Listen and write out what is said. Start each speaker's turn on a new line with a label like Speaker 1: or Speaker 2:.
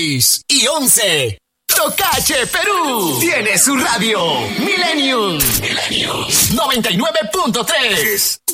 Speaker 1: 6 y 11. Tocache Perú tiene su radio Millennium 99.3.